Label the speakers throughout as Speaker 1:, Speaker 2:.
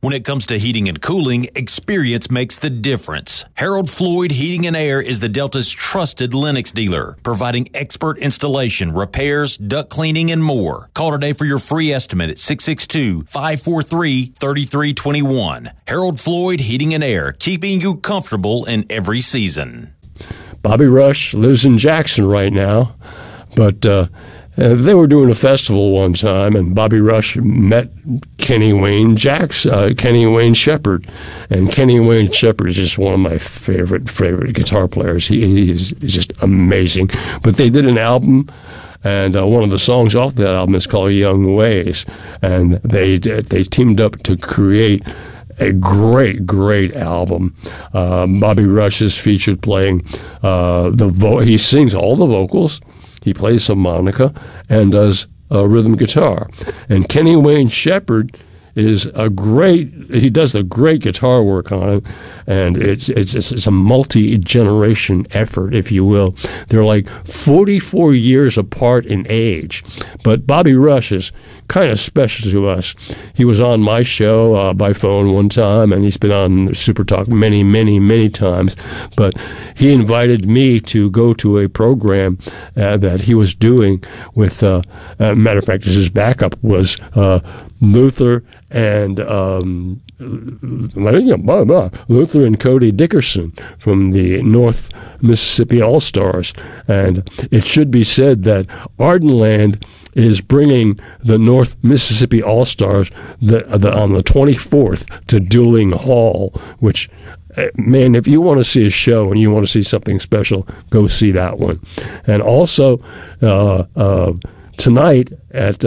Speaker 1: When it comes to heating and cooling, experience makes the difference. Harold Floyd Heating and Air is the Delta's trusted Lennox dealer, providing expert installation, repairs, duct cleaning, and more. Call today for your free estimate at 662-543-3321. Harold Floyd Heating and Air, keeping you comfortable in every season.
Speaker 2: Bobby Rush lives in Jackson right now, but they were doing a festival one time, and Bobby Rush met Kenny Wayne Shepherd, and Kenny Wayne Shepherd is just one of my favorite guitar players. He is just amazing. But they did an album, and one of the songs off that album is called "Young Ways," and they teamed up to create a great album. Bobby Rush is featured playing he sings all the vocals. He plays harmonica and does rhythm guitar. And Kenny Wayne Shepherd is he does a great guitar work on it, and it's a multi-generation effort, if you will. They're like 44 years apart in age, but Bobby Rush is kind of special to us. He was on my show by phone one time, and he's been on Super Talk many times, but he invited me to go to a program that he was doing with, matter of fact, his backup was Luther and Luther and Cody Dickerson from the North Mississippi All-Stars. And it should be said that Ardenland is bringing the North Mississippi All-Stars on the 24th to Dueling Hall, which, man, if you want to see a show and you want to see something special, go see that one. And also, tonight the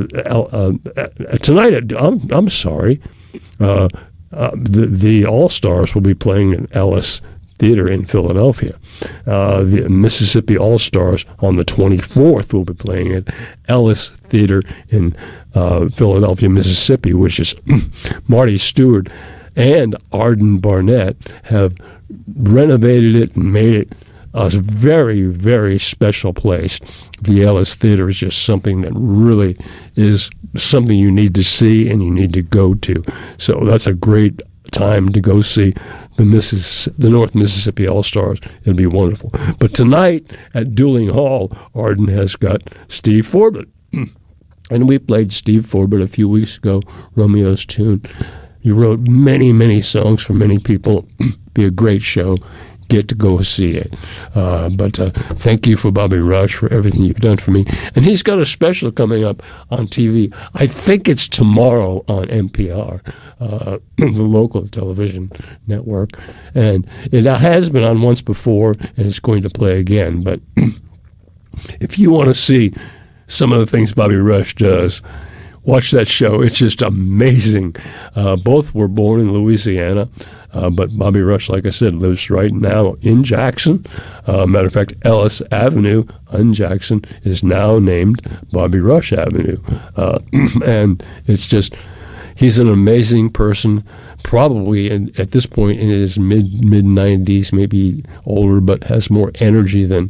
Speaker 2: All-Stars will be playing in Ellis Theater in Philadelphia. The Mississippi All-Stars on the 24th will be playing at Ellis Theater in Philadelphia, Mississippi, which is Marty Stewart and Arden Barnett have renovated it and made it a very special place. The Ellis Theater is just something that really is something you need to see and you need to go to. So that's a great time to go see the North Mississippi All-Stars. It'll be wonderful. But tonight at Dueling Hall, Arden has got Steve Forbett. And we played Steve Forbett a few weeks ago, Romeo's Tune. He wrote many songs for many people. Be a great show. Get to go see it. But thank you for Bobby Rush for everything you've done for me. And he's got a special coming up on TV. I think it's tomorrow on NPR, the local television network. And it has been on once before, and it's going to play again. But if you want to see some of the things Bobby Rush does, watch that show. It's just amazing. Both were born in Louisiana, but Bobby Rush, like I said, lives right now in Jackson. Matter of fact, Ellis Avenue in Jackson is now named Bobby Rush Avenue. And it's just, he's an amazing person, probably at this point in his mid-90s, maybe older, but has more energy than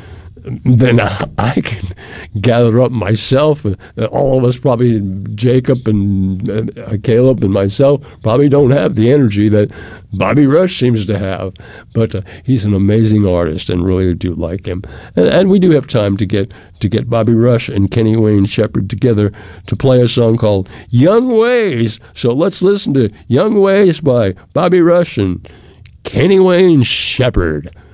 Speaker 2: I can gather up myself. All of us, probably Jacob and Caleb and myself, probably don't have the energy that Bobby Rush seems to have. But he's an amazing artist, and really do like him. And we do have time to get Bobby Rush and Kenny Wayne Shepherd together to play a song called "Young Ways." So let's listen to "Young Ways" by Bobby Rush and Kenny Wayne Shepherd.